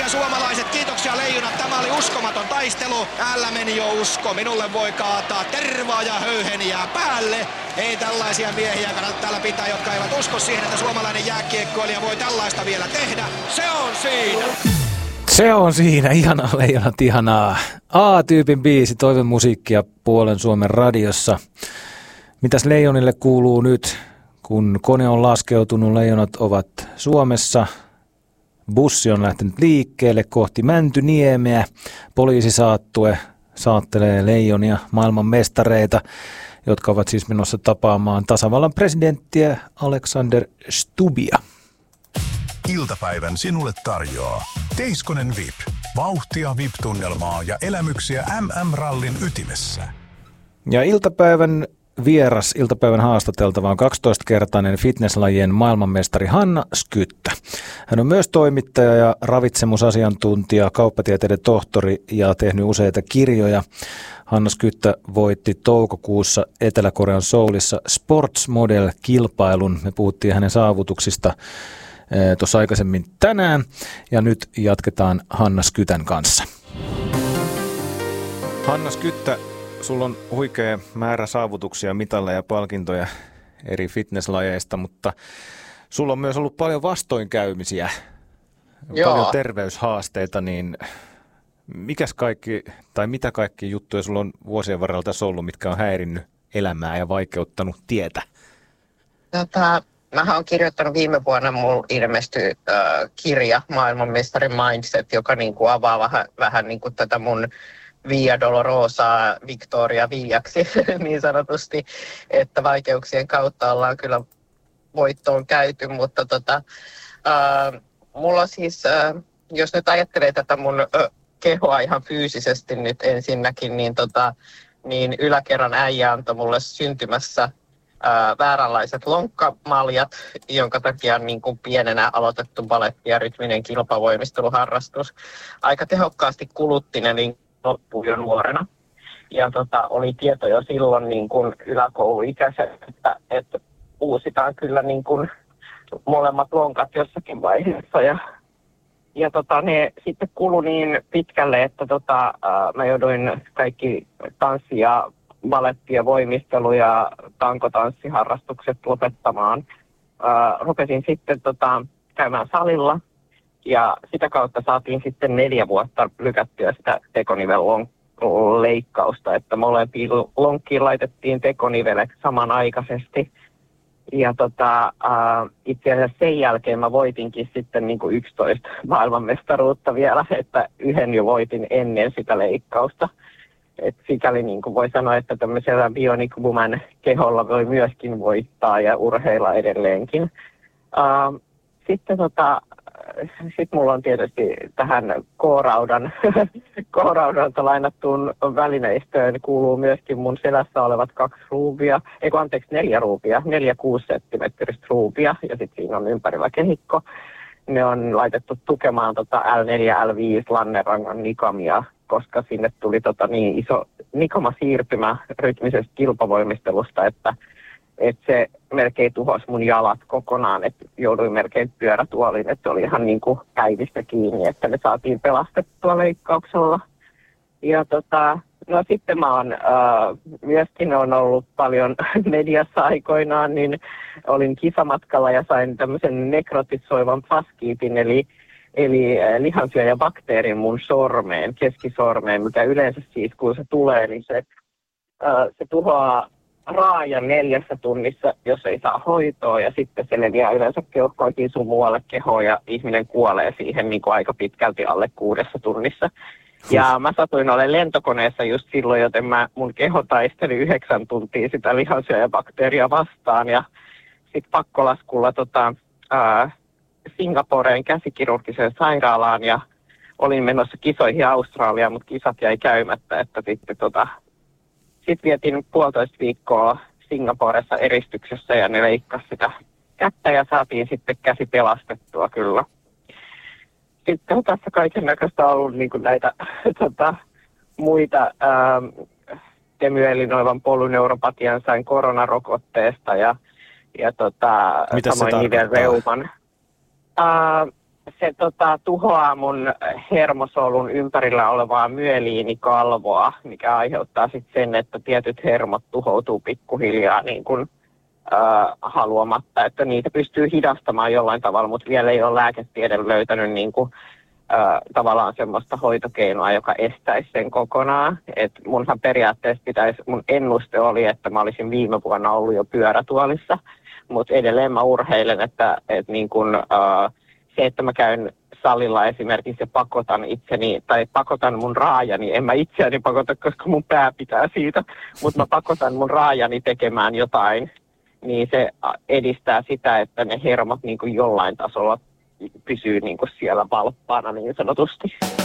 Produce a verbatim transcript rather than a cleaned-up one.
suomalaiset, kiitoksia leijonat. Tämä oli uskomaton taistelu. Täällä meni jo usko. Minulle voi kaataa tervaa ja höyheniä päälle. Ei tällaisia miehiä kannata täällä pitää, jotka eivät usko siihen, että suomalainen jääkiekkoilija voi tällaista vielä tehdä. Se on siinä! Se on siinä. Ihanaa leijonat, ihanaa. A-tyypin biisi, toivemusiikkia puolen Suomen radiossa. Mitäs leijonille kuuluu nyt, kun kone on laskeutunut, leijonat ovat Suomessa. Bussi on lähtenyt liikkeelle kohti Mäntyniemeä. Poliisisaattue saattelee leijonia, maailman mestareita, jotka ovat siis menossa tapaamaan tasavallan presidenttiä Alexander Stubbia. Iltapäivän sinulle tarjoaa Teiskonen V I P. Vauhtia, V I P-tunnelmaa ja elämyksiä M M-rallin ytimessä. Ja iltapäivän vieras, iltapäivän haastateltava on kaksitoistakertainen fitnesslajien maailmanmestari Hanna Skyttä. Hän on myös toimittaja ja ravitsemusasiantuntija, kauppatieteiden tohtori ja tehnyt useita kirjoja. Hanna Skyttä voitti toukokuussa Etelä-Korean Soulissa Sports Model-kilpailun. Me puhuttiin hänen saavutuksista tuossa aikaisemmin tänään ja nyt jatketaan Hanna Skytän kanssa. Hanna Skyttä, sulla on huikea määrä saavutuksia, mitalleja ja palkintoja eri fitnesslajeista, mutta sulla on myös ollut paljon vastoinkäymisiä, Joo. paljon terveyshaasteita, niin mikäs kaikki, tai mitä kaikki juttuja sulla on vuosien varrella tässä ollut, mitkä on häirinnyt elämää ja vaikeuttanut tietä? Tota, mähän olen kirjoittanut viime vuonna, mulla ilmestyi äh, kirja Maailmanmestari Mindset, joka niin kuin avaa vähän, vähän niin kuin tätä mun Via Dolorosaa Victoria Viaksi niin sanotusti, että vaikeuksien kautta ollaan kyllä voittoon käyty, mutta tota, äh, mulla siis, äh, jos nyt ajattelee tätä mun äh, kehoa ihan fyysisesti nyt ensinnäkin, niin, tota, niin yläkerran äijä antoi mulle syntymässä äh, vääränlaiset lonkkamaljat, jonka takia on niin kuin pienenä aloitettu baletti ja rytminen kilpavoimisteluharrastus. Aika tehokkaasti kulutti ne niin loppui jo nuorena. Ja tota, oli tieto jo silloin niin kuin yläkouluikäisenä, että, että uusitaan kyllä niin kuin molemmat lonkat jossakin vaiheessa. Ja, ja tota, ne sitten kului niin pitkälle, että tota, ää, mä jouduin kaikki tanssi- ja baletti- ja voimistelu- ja tankotanssiharrastukset lopettamaan. Ää, rupesin sitten tota, käymään salilla. Ja sitä kautta saatiin sitten neljä vuotta lykättyä sitä tekonivelleikkausta, että molempiin lonkkiin laitettiin tekonivelet samanaikaisesti. Ja tota, äh, itse asiassa sen jälkeen mä voitinkin sitten niin kuin yksitoista maailmanmestaruutta vielä, että yhden jo voitin ennen sitä leikkausta. Et sikäli niin kuin voi sanoa, että tämmöisellä Bionic Woman keholla voi myöskin voittaa ja urheilla edelleenkin. Äh, sitten tota... Sitten mulla on tietysti tähän K-raudan, K-raudalta lainattuun välineistöön kuuluu myöskin mun selässä olevat kaksi ruuvia, eikö anteeksi neljä ruuvia, neljä kuusi senttimetristä ruuvia ja sitten siinä on ympärillä kehikko. Ne on laitettu tukemaan tota L neljä L viisi lannerangan nikamia, koska sinne tuli tota niin iso nikamasiirtymä rytmisestä kilpavoimistelusta, että että se melkein tuhosi mun jalat kokonaan, että jouduin melkein pyörätuoliin, että oli ihan niin kuin päivistä kiinni, että ne saatiin pelastettua leikkauksella. Ja tota, no sitten mä oon, äh, myöskin on ollut paljon mediassa aikoinaan, niin olin kisamatkalla ja sain tämmöisen nekrotisoivan faskiitin, eli, eli lihansyöjäbakteerin mun sormeen, keskisormeen, mikä yleensä siis kun se tulee, niin se, äh, se tuhoaa raajan neljässä tunnissa, jos ei saa hoitoa, ja sitten se leviää yleensä keuhkoihin sun muualle kehoon, ja ihminen kuolee siihen niin kuin aika pitkälti alle kuudessa tunnissa. Ja mä satuin olemaan lentokoneessa just silloin, joten mä, mun keho taisteli yhdeksän tuntia sitä lihansyöjäbakteeria vastaan, ja sitten pakkolaskulla tota, ää, Singaporeen käsikirurgiseen sairaalaan, ja olin menossa kisoihin Australiaan, mutta kisat jäi käymättä, että sitten tota, Sitten vietin puolitoista viikkoa Singaporessa eristyksessä ja ne leikkasi sitä kättä ja saatiin sitten käsi pelastettua kyllä. Sitten on tässä kaiken näköistä ollut niin kuin näitä tota, muita ää, temyelinoivan polyneuropatian sain koronarokotteesta ja, ja tota, samoin nivelreuman. Ää, se tota, tuhoaa mun hermosolun ympärillä olevaa myeliinikalvoa, mikä aiheuttaa sitten sen, että tietyt hermot tuhoutuu pikkuhiljaa niin kuin, äh, haluamatta, että niitä pystyy hidastamaan jollain tavalla, mutta vielä ei ole lääketiede löytänyt niin kuin, äh, tavallaan semmoista hoitokeinoa, joka estäisi sen kokonaan. Et munhan periaatteessa pitäisi, mun ennuste oli, että mä olisin viime vuonna ollut jo pyörätuolissa, mutta edelleen mä urheilen, että et niin kun, äh, se, että mä käyn salilla esimerkiksi ja pakotan itseni, tai pakotan mun raajani, en mä itseäni pakota, koska mun pää pitää siitä, mutta mä pakotan mun raajani tekemään jotain, niin se edistää sitä, että ne hermot niin kuin jollain tasolla pysyy niin kuin siellä valppaana niin sanotusti.